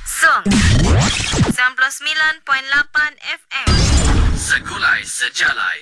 Song 99.8 FM. Segulai sejalai.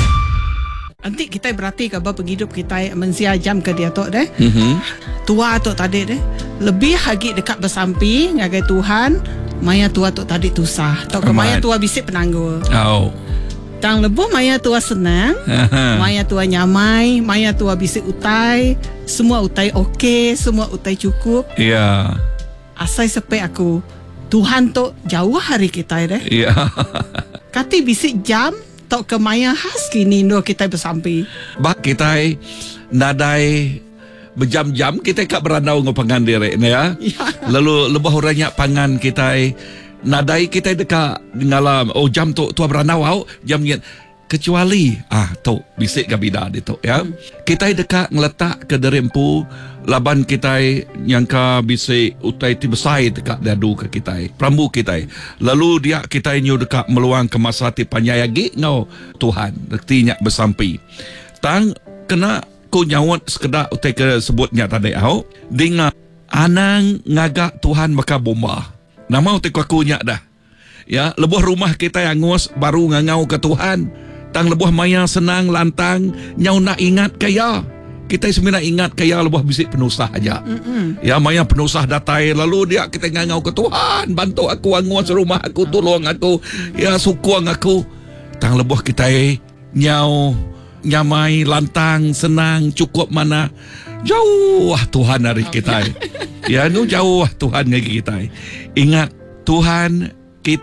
Nanti kita berarti ke apa penghidup kita mensia jam ke dia tok deh. Tua tok tadi deh. Lebih hagi dekat bersampi ngagai Tuhan. Maya tua tok tadi tusah. Tok ke maya tua bisik penangguh. Oh. Tang lebuh maya tua senang. Maya tua nyamai, maya tua bisik utai. Semua utai okey, semua utai cukup. Ya. Asai sepe aku. Tuhan tok jauh hari kita deh. Ya. Kati bisik jam tok ke maya khas kini ndo kita bersampi. Bak kita nadai berjam-jam kita kat berandau ngopangan diri ni ya. Lalu lebah orangnya pangan kita nadai kita dekat ngalam jam tu berandau au jam ni kecuali tu bisik kabida itu ya. Kita dekat ngeletak ke derempu laban kita yang ka bisik utai ti besai dekat dadu ke kita prambu kita. Lalu dia kita nyu dekat meluang ke masa ti panyayagi ngau Tuhan artinya bersampi. Tang kena ku nyawat sekedar utai ke sebutnya tadi au dengan anang ngagak Tuhan maka bomba. Nama utai ku nya dah. Ya, lebuh rumah kita yang ngos baru ngangau ke Tuhan. Tang lebuh maya senang lantang nyau nak ingat kaya. Kita sebenarnya ingat kaya lebuh bisik penusah aja. Ya, maya penusah datai lalu dia kita ngangau ke Tuhan, bantu aku angus rumah aku, tolong aku, ya sukuang aku. Tang lebuh kita nyau nyamai lantang senang cukup mana jauh Tuhan dari kita. Ya, nu jauh Tuhan dari kita. Ingat Tuhan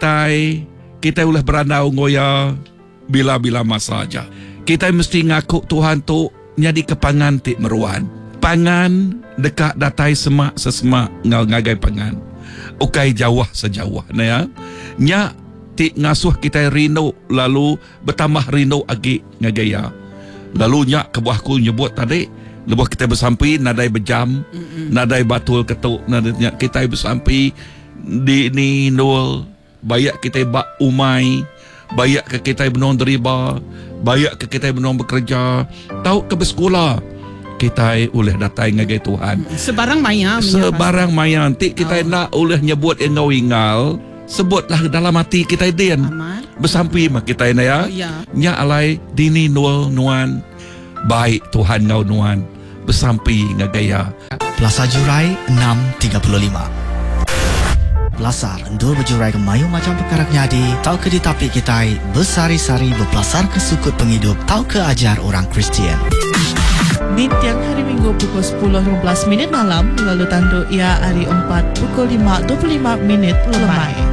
kita boleh berandau ngoya bila-bila masa aja. Kita mesti ngaku Tuhan tu nyadi kepangan ti meruan. Pangan dekat datai semak sesemak ngagai pangan. Ukai jauh sejauh na ya. Nya ti ngasuh kita rindu lalu bertambah rindu agi ngagaya. Lalu nya kebuahku nyebut tadi lebuh kita bersampi nadai berjam, nadai batul ketuk, nadai kita bersampi di ni nol bayak kita bak umai, bayak ke kita benon deriba, bayak ke kita benon bekerja, tahu ke bersekolah. Kita oleh datai ngagai Tuhan. Sebarang maya. Sebarang maya nanti kita nak oleh nyebut engau ingal, sebutlah dalam hati kita dia. Bersampi mak kita ini ya. Nya alai dini nol nuan baik Tuhan ngau nuan bersampi ngagaya. Plaza Jurai 635. Belasar endul berjurai ke mayu macam perkara nyadi. Tau ke di tapi kita bersari-sari berpelasar ke sukut penghidup. Tau ke ajar orang Kristian. Di tiang hari Minggu pukul 10.15 malam lalu tanduk ia hari 4 pukul 5.25 lemai.